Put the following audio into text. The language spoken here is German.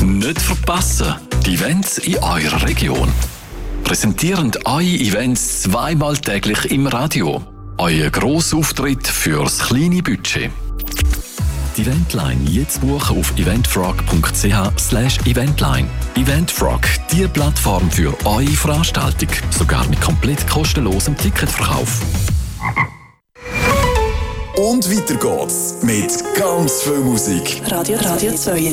Nicht verpassen, die Events in eurer Region. Präsentierend eure Events zweimal täglich im Radio. Euer Grossauftritt fürs kleine Budget. Die Eventline jetzt buchen auf eventfrog.ch/eventline. Eventfrog, die Plattform für eure Veranstaltung. Sogar mit komplett kostenlosem Ticketverkauf. Und weiter geht's mit ganz viel Musik. Radio 2.